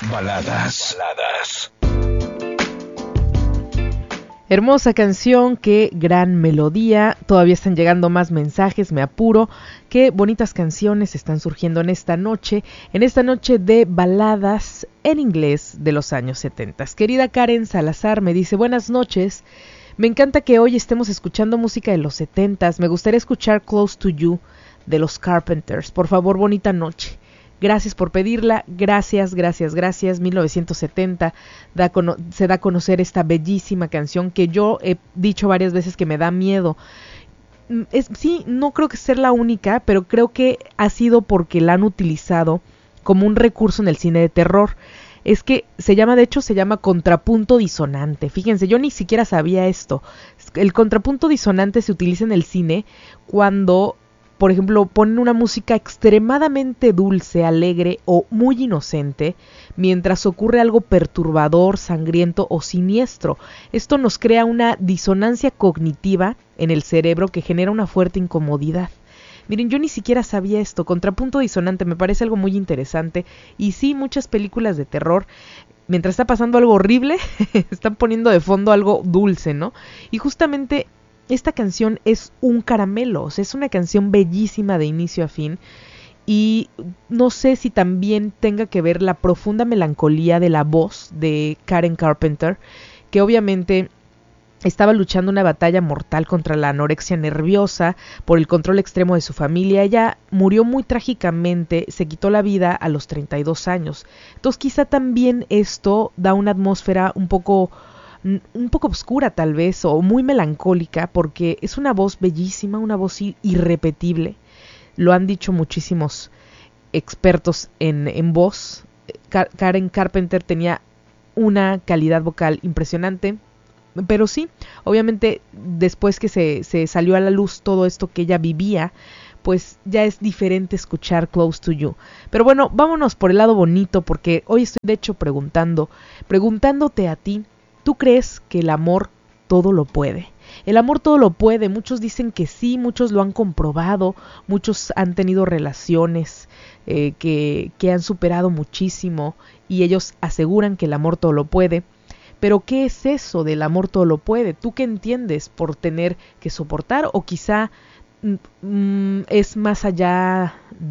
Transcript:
Baladas. Hermosa canción, qué gran melodía. Todavía están llegando más mensajes, me apuro. Qué bonitas canciones están surgiendo en esta noche de baladas en inglés de los años 70. Querida Karen Salazar me dice, buenas noches. Me encanta que hoy estemos escuchando música de los 70s. Me gustaría escuchar Close to You de los Carpenters. Por favor, bonita noche. Gracias por pedirla, gracias. 1970 se da a conocer esta bellísima canción que yo he dicho varias veces que me da miedo. Sí, no creo que sea la única, pero creo que ha sido porque la han utilizado como un recurso en el cine de terror. Es que se llama contrapunto disonante. Fíjense, yo ni siquiera sabía esto. El contrapunto disonante se utiliza en el cine cuando, por ejemplo, ponen una música extremadamente dulce, alegre o muy inocente, mientras ocurre algo perturbador, sangriento o siniestro. Esto nos crea una disonancia cognitiva en el cerebro que genera una fuerte incomodidad. Miren, yo ni siquiera sabía esto. Contrapunto disonante me parece algo muy interesante. Y sí, muchas películas de terror, mientras está pasando algo horrible, están poniendo de fondo algo dulce, ¿no? Y justamente esta canción es un caramelo, o sea, es una canción bellísima de inicio a fin. Y no sé si también tenga que ver la profunda melancolía de la voz de Karen Carpenter, que obviamente estaba luchando una batalla mortal contra la anorexia nerviosa por el control extremo de su familia. Ella murió muy trágicamente, se quitó la vida a los 32 años. Entonces quizá también esto da una atmósfera un poco oscura tal vez, o muy melancólica, porque es una voz bellísima, una voz irrepetible. Lo han dicho muchísimos expertos en voz. Karen Carpenter tenía una calidad vocal impresionante. Pero sí, obviamente después que se salió a la luz todo esto que ella vivía, pues ya es diferente escuchar Close to You. Pero bueno, vámonos por el lado bonito, porque hoy estoy de hecho preguntándote a ti, ¿tú crees que el amor todo lo puede? El amor todo lo puede, muchos dicen que sí, muchos lo han comprobado, muchos han tenido relaciones que han superado muchísimo y ellos aseguran que el amor todo lo puede. Pero ¿qué es eso del amor todo lo puede? ¿Tú qué entiendes por tener que soportar? O quizá es más allá